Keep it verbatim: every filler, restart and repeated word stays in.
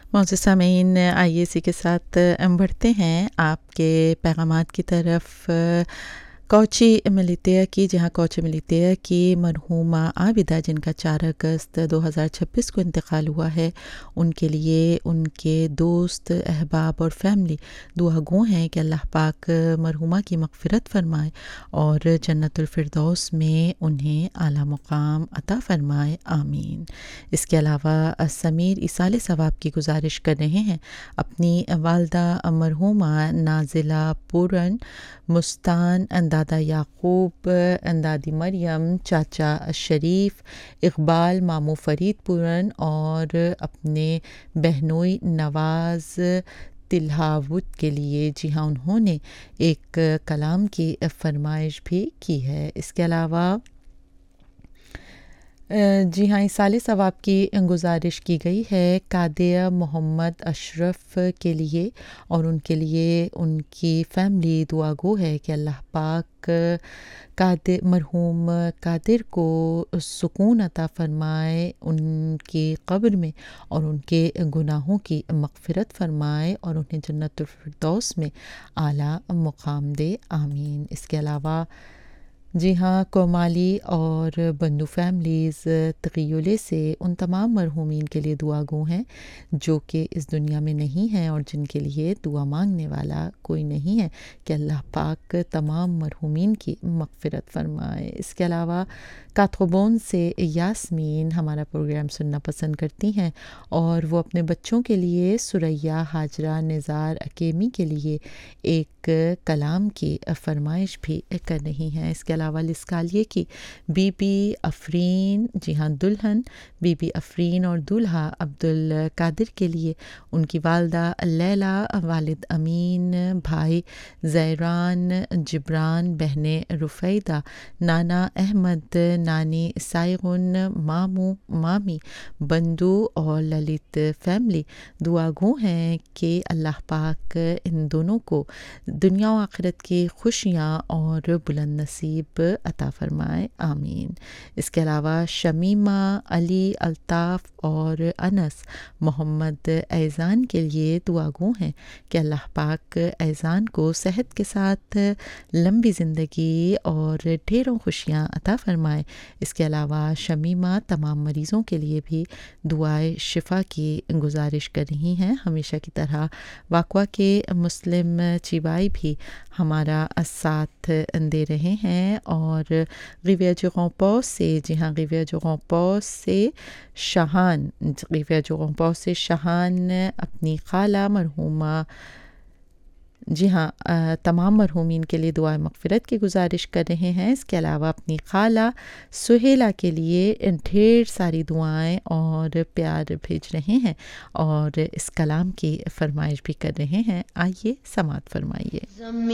معزز سامعین، آئیے اسی کے ساتھ بڑھتے ہیں آپ کے پیغامات کی طرف۔ کوچی ملیتیا کی، جہاں کوچی ملیتیا کی مرحومہ عابدہ جن کا چار اگست دو ہزار چھبیس کو انتقال ہوا ہے، ان کے لیے ان کے دوست، احباب اور فیملی دعا گو ہیں کہ اللہ پاک مرحومہ کی مغفرت فرمائے اور جنت الفردوس میں انہیں اعلیٰ مقام عطا فرمائے، آمین۔ اس کے علاوہ سمیر ایصال ثواب کی گزارش کر رہے ہیں اپنی والدہ مرحومہ نازلہ پورن، مستان، دادا یعقوب، دادی مریم، چاچا شریف، اقبال، ماموں فرید پورن اور اپنے بہنوئی نواز تلہاوت کے لیے۔ جی ہاں، انہوں نے ایک کلام کی فرمائش بھی کی ہے۔ اس کے علاوہ جی ہاں، ایصال ثواب کی گزارش کی گئی ہے قادیہ محمد اشرف کے لیے، اور ان کے لیے ان کی فیملی دعا گو ہے کہ اللہ پاک قادر مرحوم قادر کو سکون عطا فرمائے ان کی قبر میں، اور ان کے گناہوں کی مغفرت فرمائے اور انہیں جنت الفردوس میں اعلیٰ مقام دے، آمین۔ اس کے علاوہ جی ہاں، کومالی اور بندو فیملیز تغیلے سے ان تمام مرحومین کے لیے دعا گو ہیں جو کہ اس دنیا میں نہیں ہیں اور جن کے لیے دعا مانگنے والا کوئی نہیں ہے، کہ اللہ پاک تمام مرحومین کی مغفرت فرمائے۔ اس کے علاوہ کاتخوبون سے یاسمین ہمارا پروگرام سننا پسند کرتی ہیں، اور وہ اپنے بچوں کے لیے سریا، ہاجرہ، نزار، اکیمی کے لیے ایک کلام کی فرمائش بھی کر رہی ہیں۔ اس کے علاوہ لسکالیے کی بی بی افرین، جی ہاں دلہن بی بی افرین اور دولہا عبد القادر کے لیے ان کی والدہ لیلا، والد امین، بھائی زیران، جبران، بہنیں رفیدہ، نانا احمد، نانی سائغن، ماموں، مامی، بندو اور للت فیملی دعا گو ہیں کہ اللہ پاک ان دونوں کو دنیا و آخرت کی خوشیاں اور بلند نصیب عطا فرمائے، آمین۔ اس کے علاوہ شمیمہ، علی، الطاف اور انس محمد ایزان کے لیے دعا گو ہیں کہ اللہ پاک ایزان کو صحت کے ساتھ لمبی زندگی اور ڈھیروں خوشیاں عطا فرمائے۔ اس کے علاوہ شمیمہ تمام مریضوں کے لیے بھی دعائے شفا کی گزارش کر رہی ہیں۔ ہمیشہ کی طرح واقعہ کے مسلم چیبائی بھی ہمارا ساتھ دے رہے ہیں، اور غیویہ جغنپو سے، جی ہاں غیویہ جغنپو سے شاہان، غیویہ جغنپو سے شاہان اپنی خالہ مرحومہ، جی ہاں تمام مرحومین کے لیے دعائے مغفرت کی گزارش کر رہے ہیں۔ اس کے علاوہ اپنی خالہ سہیلہ کے لیے ڈھیر ساری دعائیں اور پیار بھیج رہے ہیں، اور اس کلام کی فرمائش بھی کر رہے ہیں۔ آئیے سماعت فرمائیے۔